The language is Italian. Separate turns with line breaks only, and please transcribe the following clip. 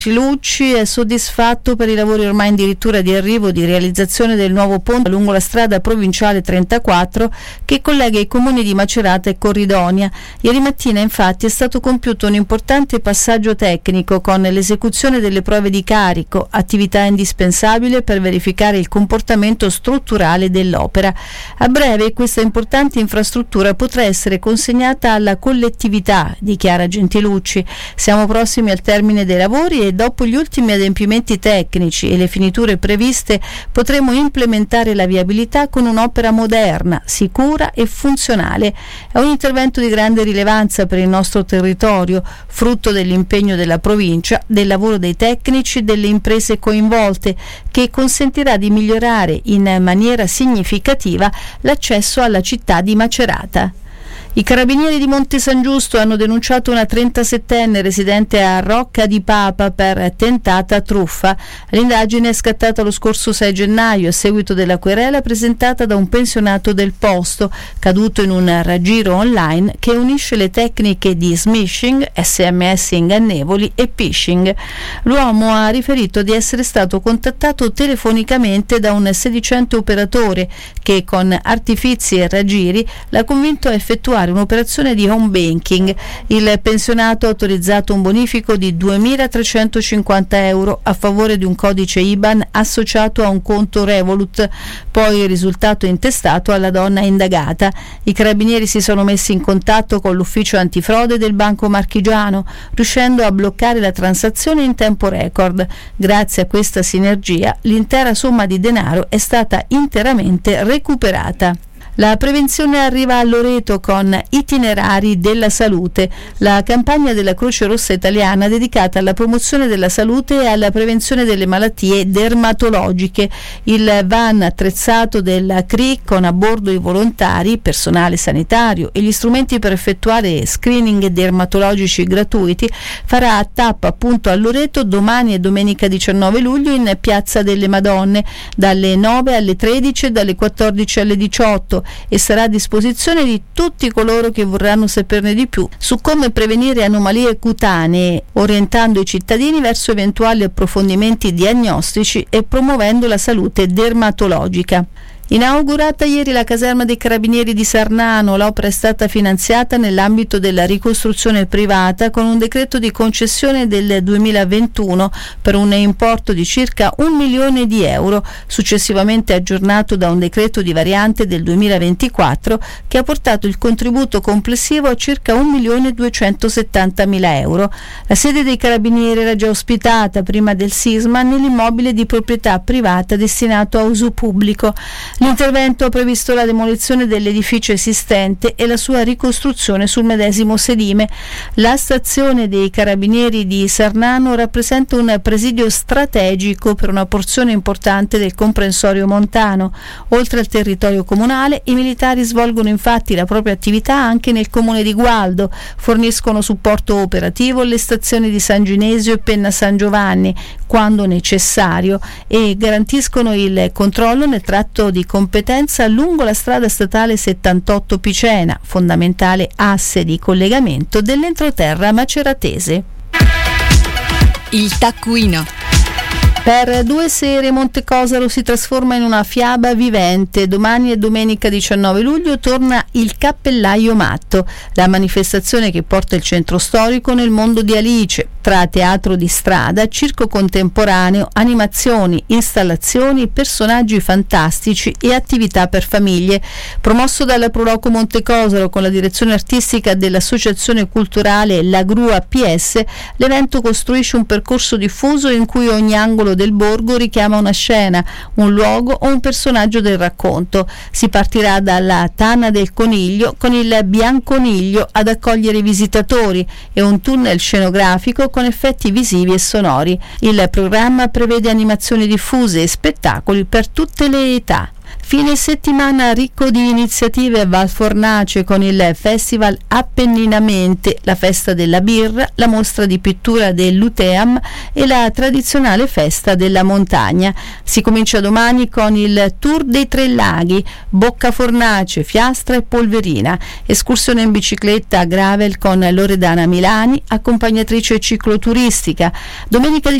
Lucci è soddisfatto per i lavori ormai addirittura di arrivo di realizzazione del nuovo ponte lungo la strada provinciale 34 che collega i comuni di Macerata e Corridonia. Ieri mattina infatti è stato compiuto un importante passaggio tecnico con l'esecuzione delle prove di carico, attività indispensabile per verificare il comportamento strutturale dell'opera. A breve questa importante infrastruttura potrà essere consegnata alla collettività, dichiara Gentilucci. Siamo prossimi al termine dei lavori e dopo gli ultimi adempimenti tecnici e le finiture previste potremo implementare la viabilità con un'opera moderna, sicura e funzionale. È un intervento di grande rilevanza per il nostro territorio, frutto dell'impegno della provincia, del lavoro dei tecnici, delle imprese coinvolte, che consentirà di migliorare in maniera significativa l'accesso alla città di Macerata. I carabinieri di Monte San Giusto hanno denunciato una 37enne residente a Rocca di Papa per tentata truffa. L'indagine è scattata lo scorso 6 gennaio a seguito della querela presentata da un pensionato del posto, caduto in un raggiro online che unisce le tecniche di smishing, SMS ingannevoli e phishing. L'uomo ha riferito di essere stato contattato telefonicamente da un sedicente operatore che con artifizi e raggiri l'ha convinto a effettuare un'operazione di home banking. Il pensionato ha autorizzato un bonifico di 2.350 euro a favore di un codice IBAN associato a un conto Revolut, poi risultato intestato alla donna indagata. I carabinieri si sono messi in contatto con l'ufficio antifrode del Banco Marchigiano, riuscendo a bloccare la transazione in tempo record. Grazie a questa sinergia, l'intera somma di denaro è stata interamente recuperata. La prevenzione arriva a Loreto con Itinerari della Salute, la campagna della Croce Rossa Italiana dedicata alla promozione della salute e alla prevenzione delle malattie dermatologiche. Il van attrezzato della CRI con a bordo i volontari, personale sanitario e gli strumenti per effettuare screening dermatologici gratuiti farà tappa appunto a Loreto domani e domenica 19 luglio in Piazza delle Madonne dalle 9 alle 13 e dalle 14 alle 18. E sarà a disposizione di tutti coloro che vorranno saperne di più su come prevenire anomalie cutanee, orientando i cittadini verso eventuali approfondimenti diagnostici e promuovendo la salute dermatologica. Inaugurata ieri la caserma dei Carabinieri di Sarnano, l'opera è stata finanziata nell'ambito della ricostruzione privata con un decreto di concessione del 2021 per un importo di circa 1 milione di euro, successivamente aggiornato da un decreto di variante del 2024 che ha portato il contributo complessivo a circa 1.270.000 euro. La sede dei Carabinieri era già ospitata prima del sisma nell'immobile di proprietà privata destinato a uso pubblico. L'intervento ha previsto la demolizione dell'edificio esistente e la sua ricostruzione sul medesimo sedime. La stazione dei Carabinieri di Sarnano rappresenta un presidio strategico per una porzione importante del comprensorio montano. Oltre al territorio comunale, i militari svolgono infatti la propria attività anche nel comune di Gualdo, forniscono supporto operativo alle stazioni di San Ginesio e Penna San Giovanni, quando necessario, e garantiscono il controllo nel tratto di competenza lungo la strada statale 78 Picena, fondamentale asse di collegamento dell'entroterra maceratese.
Il taccuino.
Per 2 sere Montecosaro si trasforma in una fiaba vivente. Domani e domenica 19 luglio torna il Cappellaio Matto, la manifestazione che porta il centro storico nel mondo di Alice, tra teatro di strada, circo contemporaneo, animazioni, installazioni, personaggi fantastici e attività per famiglie. Promosso dalla Proloco Montecosaro con la direzione artistica dell'associazione culturale La Grua PS, l'evento costruisce un percorso diffuso in cui ogni angolo del borgo richiama una scena, un luogo o un personaggio del racconto. Si partirà dalla Tana del Coniglio con il Bianconiglio ad accogliere i visitatori e un tunnel scenografico con effetti visivi e sonori. Il programma prevede animazioni diffuse e spettacoli per tutte le età. Fine settimana ricco di iniziative a Val Fornace con il Festival Appenninamente, la festa della birra, la mostra di pittura dell'Uteam e la tradizionale festa della montagna. Si comincia domani con il Tour dei Tre Laghi, Bocca Fornace, Fiastra e Polverina, escursione in bicicletta a gravel con Loredana Milani, accompagnatrice cicloturistica. Domenica